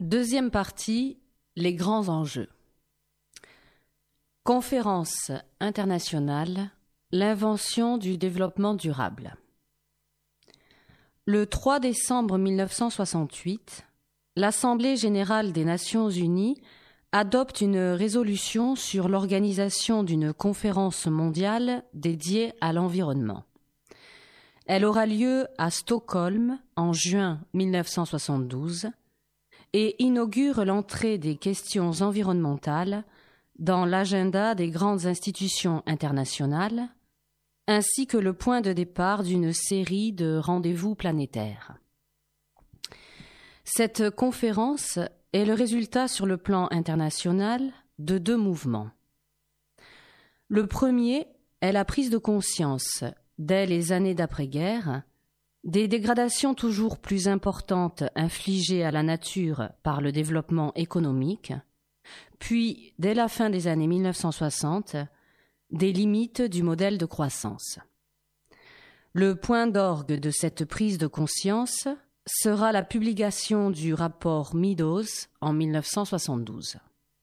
Deuxième partie, les grands enjeux. Conférence internationale, l'invention du développement durable. Le 3 décembre 1968, l'Assemblée générale des Nations unies adopte une résolution sur l'organisation d'une conférence mondiale dédiée à l'environnement. Elle aura lieu à Stockholm en juin 1972 et inaugure l'entrée des questions environnementales dans l'agenda des grandes institutions internationales, ainsi que le point de départ d'une série de rendez-vous planétaires. Cette conférence est le résultat sur le plan international de deux mouvements. Le premier est la prise de conscience, dès les années d'après-guerre, des dégradations toujours plus importantes infligées à la nature par le développement économique, puis, dès la fin des années 1960, des limites du modèle de croissance. Le point d'orgue de cette prise de conscience sera la publication du rapport Meadows en 1972.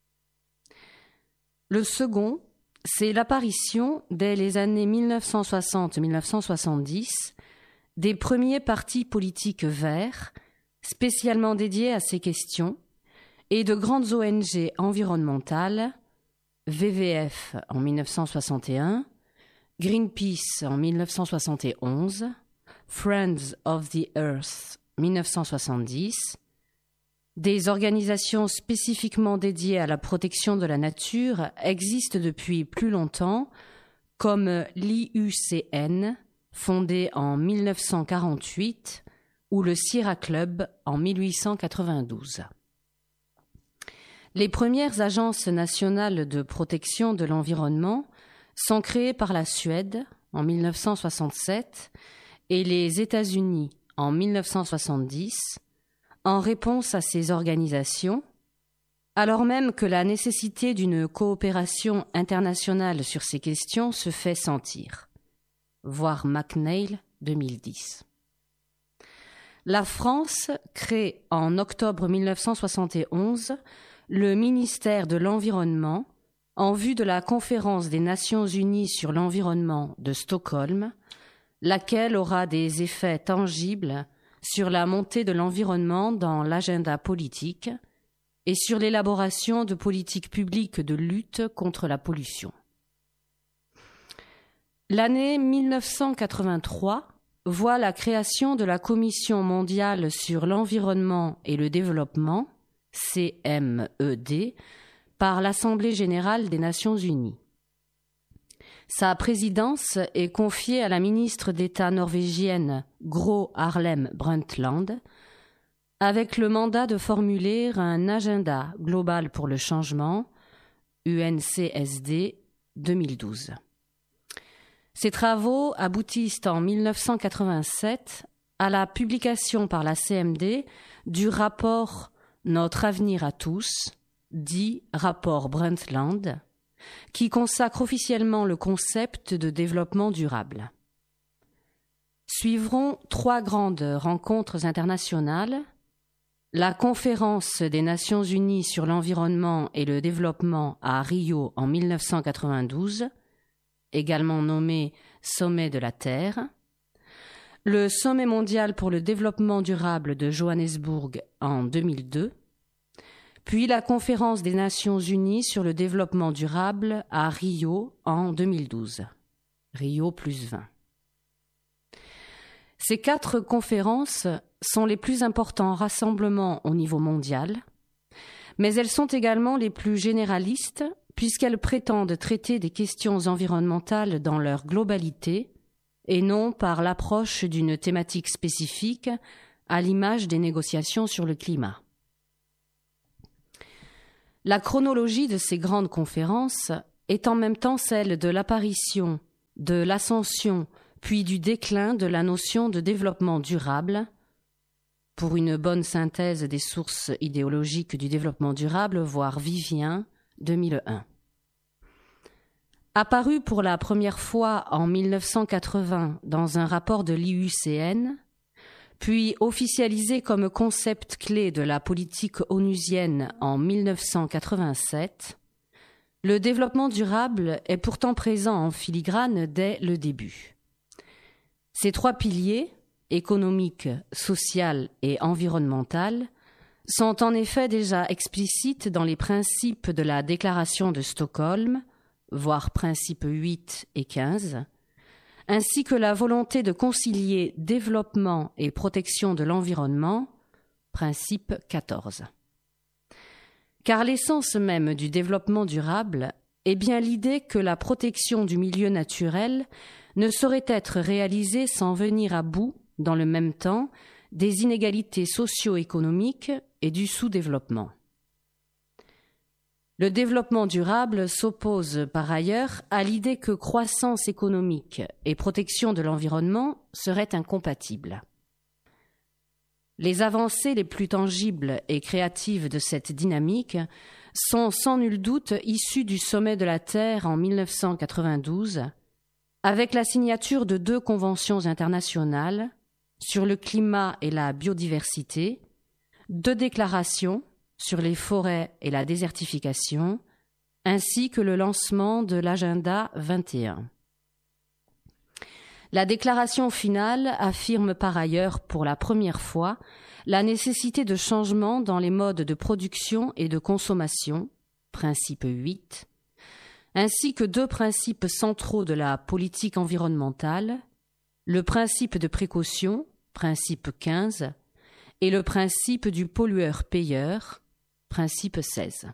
Le second, c'est l'apparition, dès les années 1960-1970, des premiers partis politiques verts, spécialement dédiés à ces questions, et de grandes ONG environnementales, WWF en 1961, Greenpeace en 1971, Friends of the Earth 1970, des organisations spécifiquement dédiées à la protection de la nature existent depuis plus longtemps, comme l'IUCN, fondée en 1948, ou le Sierra Club en 1892. Les premières agences nationales de protection de l'environnement sont créées par la Suède en 1967 et les États-Unis en 1970 en réponse à ces organisations, alors même que la nécessité d'une coopération internationale sur ces questions se fait sentir. Voir McNeil 2010. La France crée en octobre 1971 le ministère de l'Environnement en vue de la conférence des Nations Unies sur l'environnement de Stockholm, laquelle aura des effets tangibles sur la montée de l'environnement dans l'agenda politique et sur l'élaboration de politiques publiques de lutte contre la pollution. L'année 1983 voit la création de la Commission mondiale sur l'environnement et le développement, CMED, par l'Assemblée générale des Nations unies. Sa présidence est confiée à la ministre d'État norvégienne Gro Harlem Brundtland, avec le mandat de formuler un agenda global pour le changement, UNCSD 2012. Ces travaux aboutissent en 1987 à la publication par la CMD du rapport Notre avenir à tous, dit rapport Brundtland, qui consacre officiellement le concept de développement durable. Suivront 3 grandes rencontres internationales, la conférence des Nations unies sur l'environnement et le développement à Rio en 1992, également nommé Sommet de la Terre, le Sommet mondial pour le développement durable de Johannesburg en 2002, puis la conférence des Nations unies sur le développement durable à Rio en 2012, Rio plus 20. Ces 4 conférences sont les plus importants rassemblements au niveau mondial, mais elles sont également les plus généralistes puisqu'elles prétendent traiter des questions environnementales dans leur globalité et non par l'approche d'une thématique spécifique à l'image des négociations sur le climat. La chronologie de ces grandes conférences est en même temps celle de l'apparition, de l'ascension, puis du déclin de la notion de développement durable, pour une bonne synthèse des sources idéologiques du développement durable, voir Vivien, 2001. Apparu pour la première fois en 1980 dans un rapport de l'IUCN, puis officialisé comme concept clé de la politique onusienne en 1987, le développement durable est pourtant présent en filigrane dès le début. Ces 3 piliers, économique, social et environnemental, sont en effet déjà explicites dans les principes de la Déclaration de Stockholm, voire principes 8 et 15, ainsi que la volonté de concilier développement et protection de l'environnement, principe 14. Car l'essence même du développement durable est bien l'idée que la protection du milieu naturel ne saurait être réalisée sans venir à bout, dans le même temps, des inégalités socio-économiques et du sous-développement. Le développement durable s'oppose par ailleurs à l'idée que croissance économique et protection de l'environnement seraient incompatibles. Les avancées les plus tangibles et créatives de cette dynamique sont sans nul doute issues du sommet de la Terre en 1992, avec la signature de 2 conventions internationales sur le climat et la biodiversité, 2 déclarations sur les forêts et la désertification, ainsi que le lancement de l'Agenda 21. La déclaration finale affirme par ailleurs pour la première fois la nécessité de changements dans les modes de production et de consommation, principe 8, ainsi que 2 principes centraux de la politique environnementale, le principe de précaution, principe 15, et le principe du pollueur-payeur, principe 16.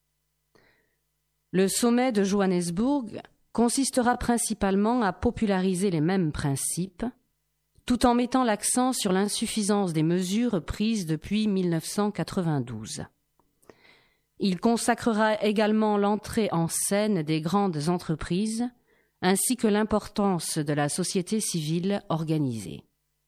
Le sommet de Johannesburg consistera principalement à populariser les mêmes principes, tout en mettant l'accent sur l'insuffisance des mesures prises depuis 1992. Il consacrera également l'entrée en scène des grandes entreprises, ainsi que l'importance de la société civile organisée.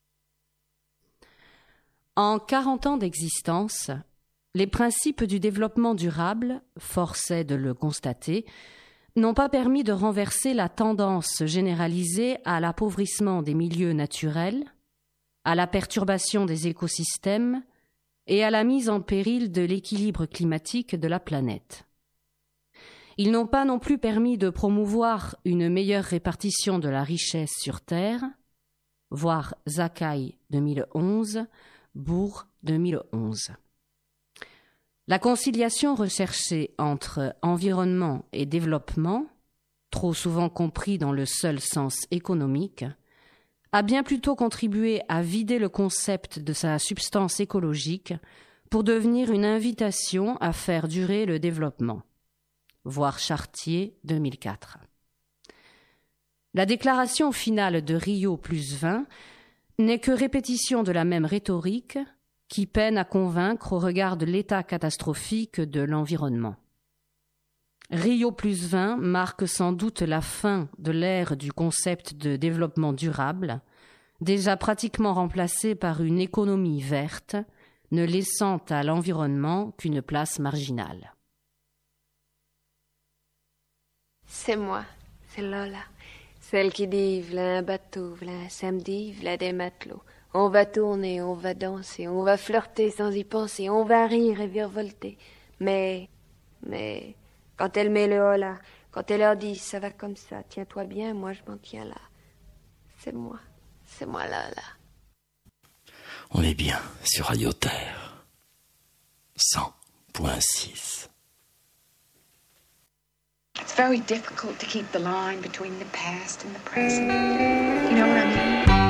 En 40 ans d'existence, les principes du développement durable, force est de le constater, n'ont pas permis de renverser la tendance généralisée à l'appauvrissement des milieux naturels, à la perturbation des écosystèmes et à la mise en péril de l'équilibre climatique de la planète. Ils n'ont pas non plus permis de promouvoir une meilleure répartition de la richesse sur Terre, voir Zakai 2011, Bourg 2011. La conciliation recherchée entre environnement et développement, trop souvent compris dans le seul sens économique, a bien plutôt contribué à vider le concept de sa substance écologique pour devenir une invitation à faire durer le développement. Voir Chartier 2004. La déclaration finale de Rio + 20 n'est que répétition de la même rhétorique qui peine à convaincre au regard de l'état catastrophique de l'environnement. Rio + 20 marque sans doute la fin de l'ère du concept de développement durable, déjà pratiquement remplacé par une économie verte, ne laissant à l'environnement qu'une place marginale. C'est moi, c'est Lola, celle qui dit v'là un bateau, v'là un samedi, v'là des matelots. On va tourner, on va danser, on va flirter sans y penser, on va rire et virevolter. Mais, quand elle met le hola, quand elle leur dit ça va comme ça, tiens-toi bien, moi je m'en tiens là. C'est moi Lola. On est bien sur Radio Terre, 100.6. It's very difficult to keep the line between the past and the present. You know what I mean?